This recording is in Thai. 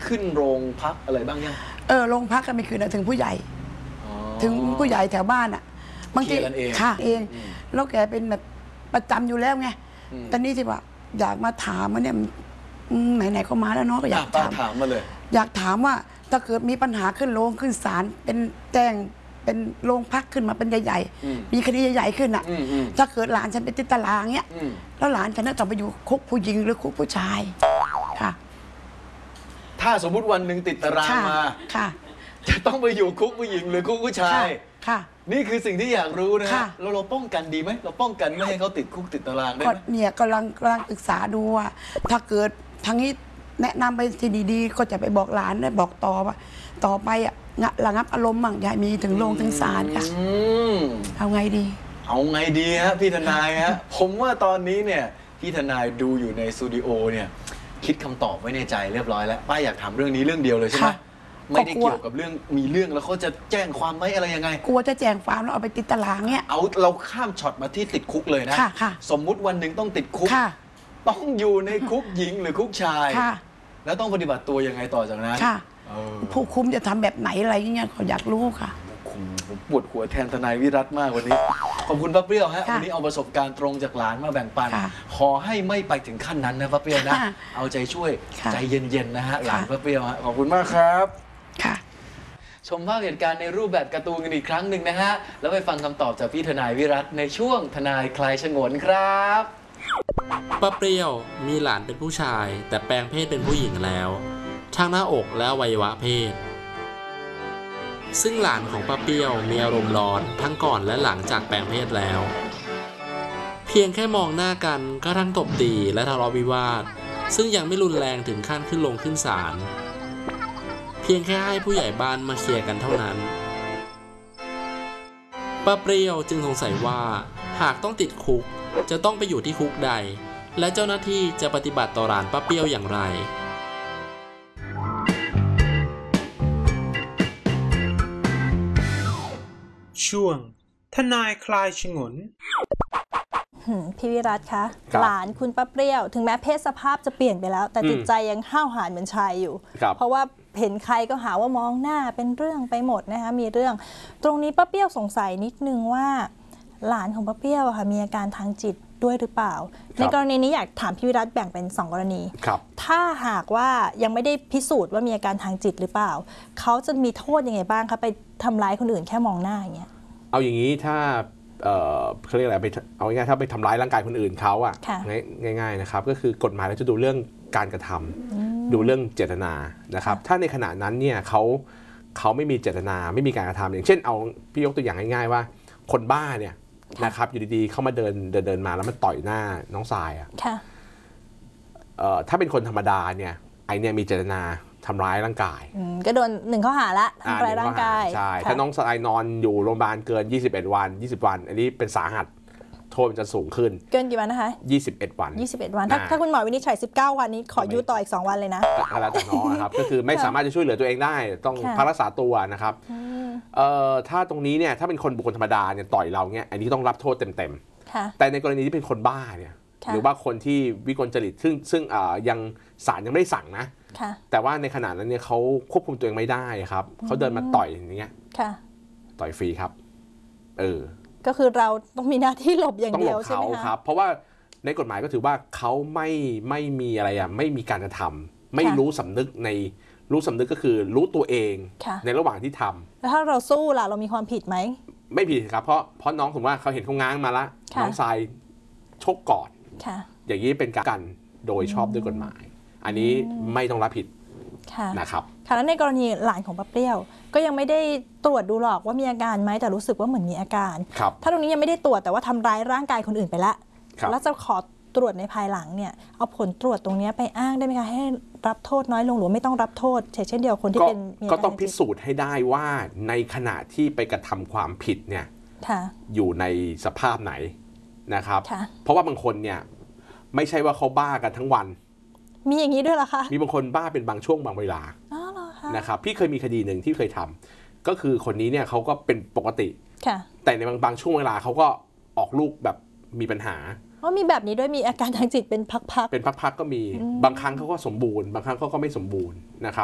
ขึ้นโรงพักอะไรบ้างยังโรงพักก็ไม่ขึ้นถึงผู้ใหญ่ถึงผู้ใหญ่แถวบ้านอ่ะบางทีค่ะเองแล้วแกเป็นแบบประจำอยู่แล้วไงตอนนี้ที่ว่าอยากมาถามว่าเนี่ยไหนๆก็มาแล้วเนาะก็อยากถามมาเลยอยากถามว่าถ้าเกิดมีปัญหาขึ้นโรงขึ้นศาลเป็นแจ้งเป็นโรงพักขึ้นมาเป็นใหญ่ๆมีคดีใหญ่ๆขึ้นอ่ะถ้าเกิดหลานฉันเป็นติดตารางเงี้ยแล้วหลานฉันจะไปอยู่คุกผู้หญิงหรือคุกผู้ชายค่ะถ้าสมมุติวันหนึ่งติดตารางมาจะต้องไปอยู่คุกผู้หญิงหรือคุกผู้ชายค่ะนี่คือสิ่งที่อยากรู้นะฮะเราป้องกันดีไหมเราป้องกันไม่ให้เขาติดคุกติดตารางได้ไหมเนี่ยกำลังศึกษาดูว่าถ้าเกิดทางนี้แนะนำไปที่ดีๆก็จะไปบอกหลานได้บอกต่อว่าต่อไปอ่ะระงับอารมณ์มั่งอย่ามีถึงลงถึงศาลค่ะเอาไงดีฮะพี่ทนายฮะผมว่าตอนนี้เนี่ยพี่ทนายดูอยู่ในสตูดิโอเนี่ยคิดคำตอบไว้ในใจเรียบร้อยแล้วป้าอยากถามเรื่องนี้เรื่องเดียวเลยใช่ไหมไม่ได้เกี่ยวกับเรื่องมีเรื่องแล้วเขาจะแจ้งความไหมอะไรยังไงกลัวจะแจ้งความแล้วเอาไปติดตารางเนี่ยเราข้ามช็อตมาที่ติดคุกเลยนะสมมุติวันหนึ่งต้องติดคุกต้องอยู่ในคุกหญิงหรือคุกชายแล้วต้องปฏิบัติตัวยังไงต่อจากนั้นผู้คุมจะทำแบบไหนอะไรเงี้ยเขาอยากรู้ค่ะผมปวดหัวแทนทนายวิรัตมากวันนี้ขอบคุณป้าเปรี้ยวฮะวันนี้เอาประสบการณ์ตรงจากหลานมาแบ่งปันขอให้ไม่ไปถึงขั้นนั้นนะป้าเปรี้ยวนะเอาใจช่วยใจเย็นๆนะฮะหลานป้าเปรี้ยวฮะขอบคุณมากครับชมภาพเหตุการณ์ในรูปแบบการ์ตูนกันอีกครั้งหนึ่งนะฮะแล้วไปฟังคำตอบจากพี่ทนายวิรัตในช่วงทนายคลายฉงนครับป้าเปรี้ยวมีหลานเป็นผู้ชายแต่แปลงเพศเป็นผู้หญิงแล้วทั้งหน้าอกและอวัยวะเพศซึ่งหลานของป้าเปรี้ยวมีอารมณ์ร้อนทั้งก่อนและหลังจากแปลงเพศแล้วเพียงแค่มองหน้ากันก็ทั้งตบตีและทะเลาะวิวาทซึ่งยังไม่รุนแรงถึงขั้นขึ้นลงขึ้นศาลเพียงแค่ให้ผู้ใหญ่บ้านมาเคลียร์กันเท่านั้นป้าเปรี้ยวจึงสงสัยว่าหากต้องติดคุกจะต้องไปอยู่ที่คุกใดและเจ้าหน้าที่จะปฏิบัติต่อหลานป้าเปรี้ยวอย่างไรช่วงทนายคลายฉงนพี่วิรัตคะหลานคุณป้าเปรี้ยวถึงแม้เพศสภาพจะเปลี่ยนไปแล้วแต่จิตใจยังห้าวหาญเหมือนชายอยู่เพราะว่าเห็นใครก็หาว่ามองหน้าเป็นเรื่องไปหมดนะคะมีเรื่องตรงนี้ป้าเปรี้ยวสงสัยนิดนึงว่าหลานของป้าเปรี้ยวค่ะมีอาการทางจิตด้วยหรือเปล่าในกรณีนี้อยากถามพี่วิรัตแบ่งเป็น2 กรณีถ้าหากว่ายังไม่ได้พิสูจน์ว่ามีอาการทางจิตหรือเปล่าเขาจะมีโทษยังไงบ้างคะไปทำร้ายคนอื่นแค่มองหน้าอย่างเงี้ยเอาอย่างนี้ถ้าเขาเรียกอะไรไปเอาง่ายๆถ้าไปทำร้ายร่างกายคนอื่นเขาอ่ะง่ายๆนะครับก็คือกฎหมายเราจะดูเรื่องการกระทำดูเรื่องเจตนานะครับถ้าในขณะนั้นเนี่ยเขาไม่มีเจตนาไม่มีการกระทำอย่างเช่นเอาพี่ยกตัวอย่างง่ายๆว่าคนบ้าเนี่ยนะครับอยู่ดีๆเข้ามาเดินมาแล้วมันต่อยหน้าน้องทรายอ่ะถ้าเป็นคนธรรมดาเนี่ยไอเนี่ยมีเจตนาทำร้ายร่างกายก็โดน1 ข้อหาละทำร้ายร่างกายใช่ถ้าน้องทรายนอนอยู่โรงพยาบาลเกิน21 วัน20 วันอันนี้เป็นสาหัสโทษมันจะสูงขึ้นเกินกี่วันนะคะ 21 วัน 21 วันถ้าคุณหมอวินิจฉัย19 วันนี้ขออยู่ต่ออีก2 วันเลยนะแล้วแต่น้องนะครับก็คือไม่สามารถจะช่วยเหลือตัวเองได้ต้องพักรักษาตัวนะครับถ้าตรงนี้เนี่ยถ้าเป็นคนบุคคลธรรมดาเนี่ยต่อยเราเนี่ยอันนี้ต้องรับโทษเต็มๆแต่ในกรณีที่เป็นคนบ้าเนี่ยหรือว่าคนที่วิกลจริตซึ่งยังศาลยังไม่ได้สั่งนะแต่ว่าในขณะนั้นเนี่ยเขาควบคุมตัวเองไม่ได้ครับเขาเดินมาต่อยอย่างเงี้ยต่อยฟรีครับก็คือเราต้องมีหน้าที่หลบอย่างเดียวใช่ไหมคะครับเพราะว่าในกฎหมายก็ถือว่าเขาไม่มีอะไรไม่มีการกระทำไม่รู้สำนึกก็คือรู้ตัวเองในระหว่างที่ทำแล้วถ้าเราสู้ล่ะเรามีความผิดไหมไม่ผิดครับเพราะน้องผมว่าเขาเห็นเขาง้างมาละน้องทรายชกก่อนอย่างนี้เป็นการโดยชอบด้วยกฎหมายอันนี้ไม่ต้องรับผิดนะครับค่ะแล้วในกรณีหลานของป้าเปรี้ยวก็ยังไม่ได้ตรวจดูหรอกว่ามีอาการไหมแต่รู้สึกว่าเหมือนมีอาการถ้าตรงนี้ยังไม่ได้ตรวจแต่ว่าทำร้ายร่างกายคนอื่นไปแล้วแล้วจะขอตรวจในภายหลังเนี่ยเอาผลตรวจตรงนี้ไปอ้างได้ไหมคะให้รับโทษน้อยลงหรือไม่ต้องรับโทษเช่นเดียวคนที่เป็นก็ต้องพิสูจน์ให้ได้ว่าในขณะที่ไปกระทำความผิดเนี่ยอยู่ในสภาพไหนนะครับเพราะว่าบางคนเนี่ยไม่ใช่ว่าเขาบ้ากันทั้งวันมีอย่างนี้ด้วยเหรอคะมีบางคนบ้าเป็นบางช่วงบางเวลานะครับพี่เคยมีคดีหนึ่งที่เคยทำก็คือคนนี้เนี่ยเขาก็เป็นปกติแต่ในบางช่วงเวลาเขาก็ออกลูกแบบมีปัญหามีแบบนี้ด้วยมีอาการทางจิตเป็นพักๆก็มีบางครั้งเขาก็สมบูรณ์บางครั้งเขาก็ไม่สมบูรณ์นะครับ